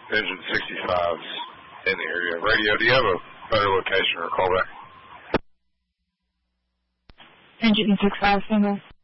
Engine 65's in the area. Radio, do you have a better location or callback? Engine 65 single.